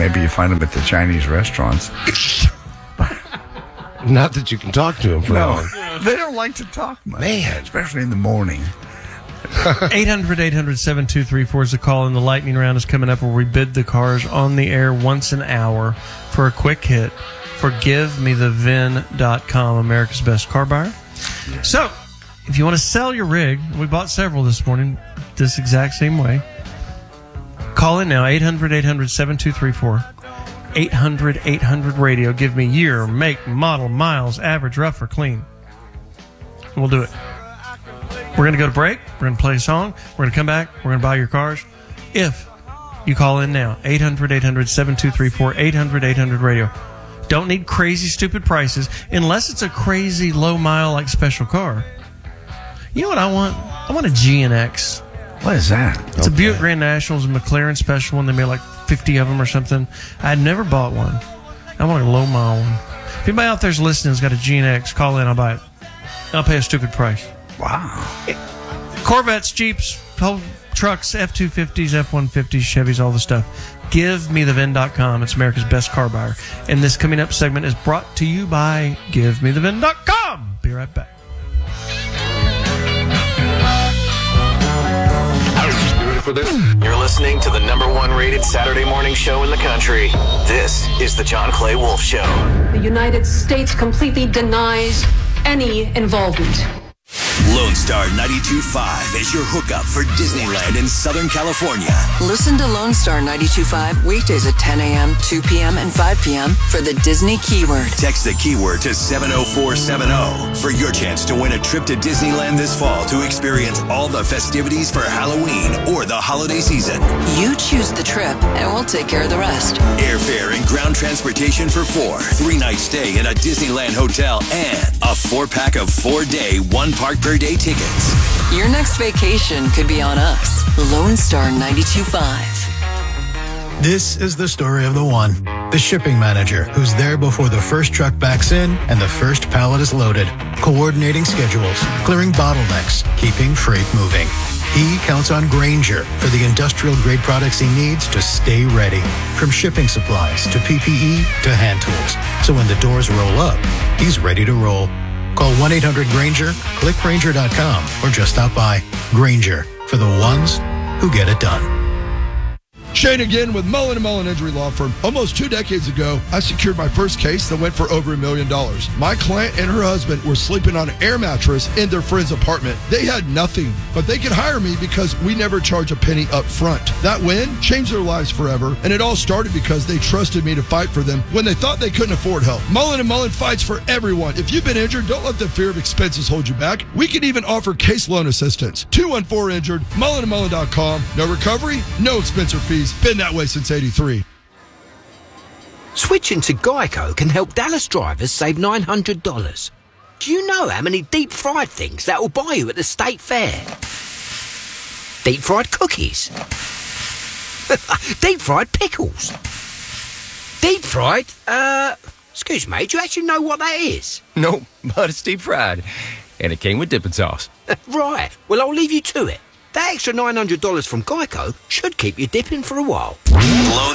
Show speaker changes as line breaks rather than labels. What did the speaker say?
maybe you find them at the Chinese restaurants.
Not that you can talk to them for long.
They don't like to talk much.
Man.
Especially in the morning.
800-800-7234 is the call, and the lightning round is coming up where we bid the cars on the air once an hour for a quick hit for GiveMeTheVin.com, America's best car buyer. So, if you want to sell your rig, we bought several this morning this exact same way. Call in now, 800-800-7234. 800-800-RADIO. Give me year, make, model, miles, average, rough, or clean. And we'll do it. We're going to go to break. We're going to play a song. We're going to come back. We're going to buy your cars. If you call in now, 800-800-7234, 800-800-RADIO. Don't need crazy, stupid prices unless it's a crazy, low-mile, like, special car. You know what I want? I want a GNX.
What is that?
It's a Buick Grand National. It's a McLaren special one. They made like 50 of them or something. I had never bought one. I want a low-mile one. If anybody out there's listening has got a GNX, call in. I'll buy it. I'll pay a stupid price.
Wow.
Corvettes, Jeeps, whole trucks, F-250s, F-150s, Chevys, all the stuff. GiveMeTheVin.com. It's America's best car buyer. And this coming up segment is brought to you by GiveMeTheVin.com. Be right back.
For this. You're listening to the #1 rated Saturday morning show in the country. This is the John Clay Wolf Show.
The United States completely denies any involvement.
Lone Star 92.5 is your hookup for Disneyland in Southern California.
Listen to Lone Star 92.5 weekdays at 10 a.m., 2 p.m., and 5 p.m. for the Disney keyword.
Text the keyword to 70470 for your chance to win a trip to Disneyland this fall to experience all the festivities for Halloween or the holiday season.
You choose the trip, and we'll take care of the rest.
Airfare and ground transportation for 4, 3-night stay in a Disneyland hotel, and a 4-pack of 4-day, 1-park per day tickets.
Your next vacation could be on us. Lone Star 92.5.
This is the story of the one, the shipping manager, who's there before the first truck backs in and the first pallet is loaded, coordinating schedules, clearing bottlenecks, keeping freight moving. He counts on Grainger for the industrial-grade products he needs to stay ready, from shipping supplies to PPE to hand tools. So when the doors roll up, he's ready to roll. Call 1-800-GRAINGER, click Grainger.com, or just stop by. Grainger, for the ones who get it done.
Shane again with Mullen & Mullen Injury Law Firm. Almost 2 decades ago, I secured my first case that went for over $1 million. My client and her husband were sleeping on an air mattress in their friend's apartment. They had nothing, but they could hire me because we never charge a penny up front. That win changed their lives forever, and it all started because they trusted me to fight for them when they thought they couldn't afford help. Mullen & Mullen fights for everyone. If you've been injured, don't let the fear of expenses hold you back. We can even offer case loan assistance. 214-INJURED, mullenandmullen.com. No recovery, no expense or fees. Been that way since 83.
Switching to Geico can help Dallas drivers save $900. Do you know how many deep-fried things that will buy you at the state fair? Deep-fried cookies. Deep-fried pickles. Deep-fried, excuse me, do you actually know what that is?
Nope, but it's deep-fried. And it came with dipping sauce.
Right, well, I'll leave you to it. That extra $900 from Geico should keep you dipping for a while.